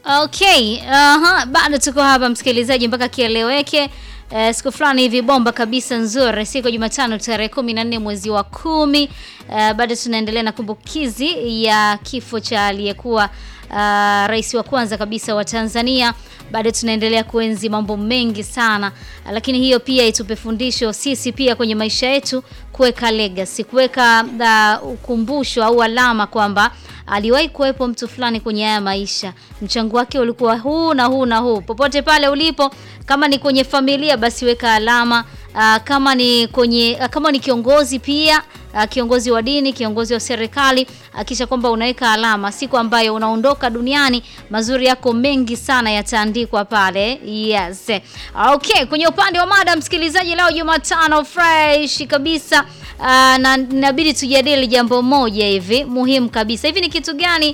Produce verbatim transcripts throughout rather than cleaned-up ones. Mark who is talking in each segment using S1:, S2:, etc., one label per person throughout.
S1: Okay, aha, bado tuko hapa msikilizaji mpaka kieleweke. Uh, siku fulani hivi bomba kabisa nzuri, siku Jumatano tarehe kumi na nne mwezi wa kumi. Uh, bado tunaendelea na kumbukizi ya kifo cha aliyekuwa uh, rais wa kwanza kabisa wa Tanzania. Bado tunaendelea kuenzi mambo mengi sana, uh, lakini hiyo pia itupe fundisho sisi pia kwenye maisha yetu, kuweka legacy, kuweka uh, ukumbusho au alama kwamba aliwahi kuwepo mtu fulani kwenye haya maisha. Mchango wake ulikuwa huu na huu na huu. Popote pale ulipo, kama ni kwenye familia basi weka alama. Uh, kama ni kwenye uh, kama ni kiongozi pia, uh, kiongozi wa dini, kiongozi wa serikali, hakisha uh, kwamba unaweka alama. Siku ambayo unaondoka duniani, mazuri yako mengi sana yataandikwa pale. Yes. Okay, kwenye upande wa mada msikilizaji, leo Jumatano fresh kabisa. Uh, na inabidi tujadili jambo moja hivi muhimu kabisa. Hivi ni kitu gani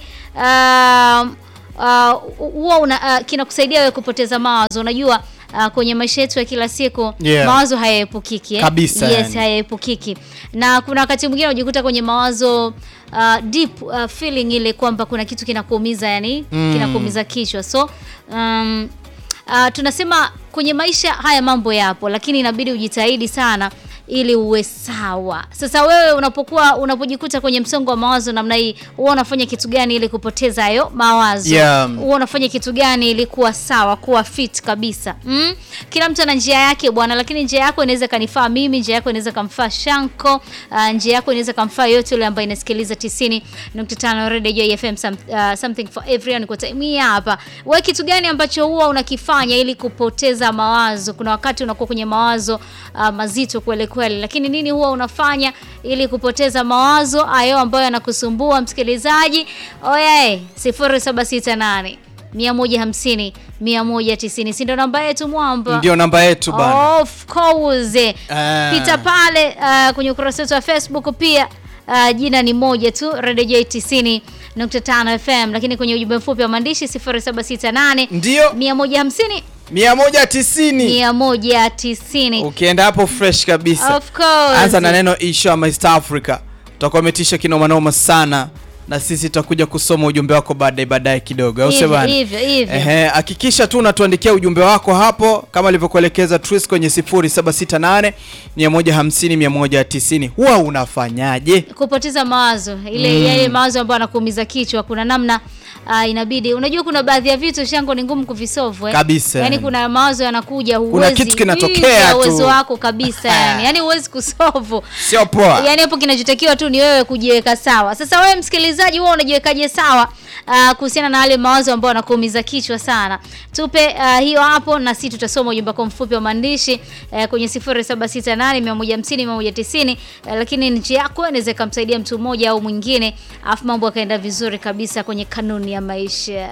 S1: uh, uh, huwa uh, kinakusaidia wewe kupoteza mawazo? Unajua Uh, kwenye maisha yetu ya kila siku, yeah, mawazo hayaepukiki, eh?
S2: Kabisa,
S1: yes,
S2: yani
S1: hayaepukiki. Na kuna wakati mwingine unajikuta kwenye mawazo uh, deep uh, feeling ile kwamba kuna kitu kinakuumiza, yani mm. kinakuumiza kichwa. So um, uh, tunasema kwenye maisha haya mambo yapo, lakini inabidi ujitahidi sana ili uwe sawa. Sasa wewe unapokuwa unapojikuta kwenye msongo wa mawazo namna hii, wewe unafanya kitu gani ili kupoteza hayo mawazo?
S2: Yeah.
S1: Wewe unafanya kitu gani ili kuwa sawa, kuwa fit kabisa? Mm? Kila mtu ana njia yake bwana, lakini njia yako inaweza kanifaa mimi, njia yako inaweza kumfaa Shanko, uh, njia yako inaweza kumfaa yote yule ambaye inasikiliza tisini nukta tano Radio Joy F M, some, uh, something for everyone kwa time hapa. Wewe kitu gani ambacho huwa unakifanya ili kupoteza mawazo? Kuna wakati unakuwa kwenye mawazo uh, mazito kweli kweli, lakini nini huwa unafanya ili kupoteza mawazo hayo ambayo yanakusumbua msikilizaji? Oye, sifuri saba sita nane mia moja hamsini mia moja tisini si ndio namba yetu mwamba?
S2: Ndio namba yetu bana.
S1: Of course. Uh. Pita pale uh, kwenye ukurasa wetu wa Facebook pia, uh, jina ni moja tu, Radio J tisini nukta tano F M, lakini kwenye ujumbe mfupi wa maandishi sifuri saba sita nane
S2: ndio
S1: mia moja hamsini
S2: mia moja tisini
S1: mia moja tisini.
S2: Ukienda hapo fresh kabisa.
S1: Of course.
S2: Anza na neno Isha East Africa. Tutakuwa umetisha kinoma noma sana, na sisi tutakuja kusoma ujumbe wako baadaye baadaye kidogo. Au sio bana?
S1: Hivyo hivyo.
S2: Ehe, hakikisha tu unatuandikia ujumbe wako hapo kama alivyokuelekeza Tris kwenye sifuri saba sita nane mia moja hamsini mia moja tisini. Huwa unafanyaje
S1: kupoteza mawazo? Ile mm. yale mawazo ambayo yanakuumiza kichwa, kuna namna uh, inabidi, unajua kuna baadhi ya vitu Shango ni ngumu kuvisolve, eh?
S2: Kabisa.
S1: Yani kuna mawazo yanakuja huwezi,
S2: kuna kitu kinatokea tu
S1: uwezo wako kabisa yani. Yani huwezi kusolve.
S2: Sio poa.
S1: Yani hapo kinachotakiwa tu ni wewe kujiweka sawa. Sasa wewe msikilizaji, wewe unajiwekaje sawa uh, kuhusiana na wale mawazo ambayo yanakuumiza kichwa sana? Tupe uh, hiyo hapo, na sisi tutasoma ujumbe wako mfupi wa maandishi uh, kwenye sifuri saba sita nane mia moja hamsini mia moja tisini, uh, lakini njia yako inaweza kumsaidia mtu mmoja au mwingine, afu mambo yakaenda vizuri kabisa kwenye kanuni ya maisha.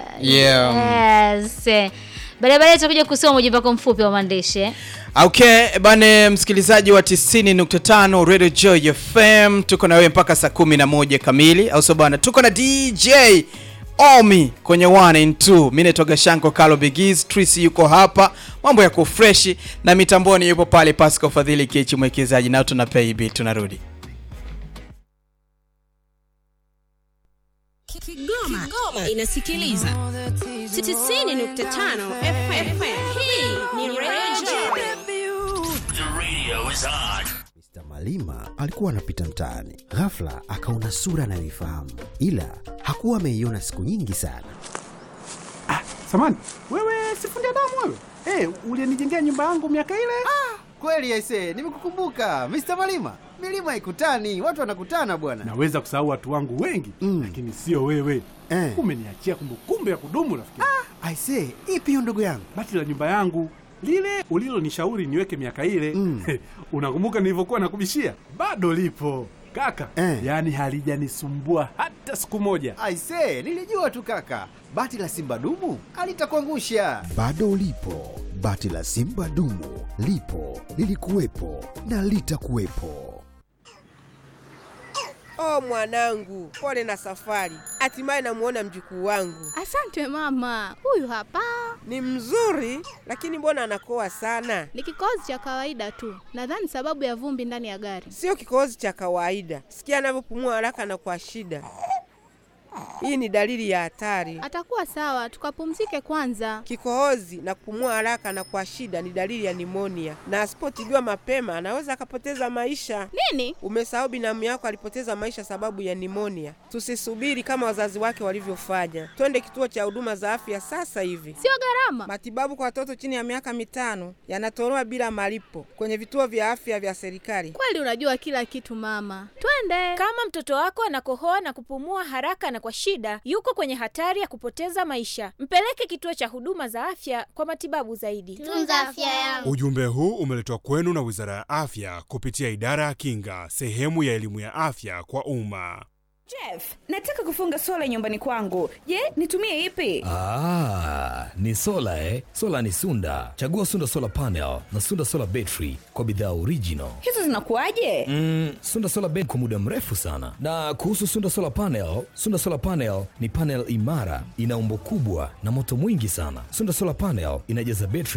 S2: Yeah.
S1: Yes. Baada baada tutakuja kusoma ujumbe wako mfupi wa maandishi.
S2: Okay, bane msikilizaji wa tisini nukta tano Radio Joy F M, tuko na wewe mpaka saa kumi na moja kamili, au so bana. Tuko na D J Omi kwenye one and two. Mimi natoka Shanko Carlo Bigiz, Tracy yuko hapa, mambo yako fresh, na mitamboni yupo pale Pascal Fadhili Kechi mwekezaji, na tuna pay bill, tunarudi.
S3: Kigoma, Kigoma inasikiliza tisini nukta tano F M. Hii ni Radio.
S4: The radio is on.
S5: Mister Malima alikuwa anapita mtaani, ghafla akaona sura anayoifahamu, ila hakuwa ameiona siku nyingi sana.
S6: Ah, samani, wewe sifundi damu wewe? Eh, hey, ulinijengea nyumba yangu miaka ile?
S7: Ah, kweli aisee, nimekukumbuka Mister Malima. Milima haikutani, watu wanakutana bwana.
S6: Naweza kusahau watu wangu wengi, mm. lakini sio wewe. Eh. Umeniachia kumbukumbu ya kudumu rafiki.
S7: Ah, aisee, ipi hiyo ndugu yangu?
S6: Bati la nyumba yangu, lile ulilonishauri niweke miaka ile. Mm. Unakumbuka nilivyokuwa nakubishia? Bado lipo kaka. Eh. Yaani halijanisumbua hata siku moja.
S7: Aisee, nilijua tu kaka. Bati la Simba dumu alitakuangusha.
S5: Bado lipo. Bati la Simba dumu lipo, lilikuwepo na litakuwepo.
S8: Oh mwanangu, pole na safari. Hatimaye namuona mjukuu wangu.
S9: Asante mama, huyu hapa.
S8: Ni mzuri, lakini mbona anakoa sana?
S9: Ni kikohozi cha kawaida tu. Nadhani sababu ya vumbi ndani ya gari.
S8: Sio kikohozi cha kawaida. Sikia anavyopumua haraka na kwa shida. Hii ni dalili ya hatari.
S9: Atakuwa sawa, tukapumzike kwanza.
S8: Kikohozi na kupumua haraka na kwa shida ni dalili ya nimonia, na asipotibiwa mapema anaweza akapoteza maisha.
S9: Nini?
S8: Umesahau binamu yako alipoteza maisha sababu ya nimonia. Tusisubiri kama wazazi wake walivyofanya. Twende kituo cha huduma za afya sasa hivi.
S9: Sio gharama.
S8: Matibabu kwa watoto chini ya miaka mitano yanatolewa bila malipo kwenye vituo vya afya vya serikali.
S9: Kweli unajua kila kitu mama. Twende.
S10: Kama mtoto wako anakohoa na kupumua haraka na kwa shida, yuko kwenye hatari ya kupoteza maisha. Mpeleke kituo cha huduma za afya kwa matibabu zaidi.
S11: Tunza afya yangu.
S12: Ujumbe huu umeletwa kwenu na Wizara ya Afya kupitia Idara ya Kinga, sehemu ya elimu ya afya kwa umma.
S13: Jeff, nataka kufunga sola nyumbani kwangu. Je, nitumie ipi?
S14: Ah, ni sola eh? Sola ni Sunda. Chagua Sunda Solar Panel na Sunda Solar Battery kwa bidhaa original.
S13: Hizo zinakuaje?
S14: Mm, Sunda Solar Battery kwa muda mrefu sana. Na kuhusu Sunda Solar Panel, Sunda Solar Panel ni panel imara, ina umbo kubwa na moto mwingi sana. Sunda Solar Panel inajaza battery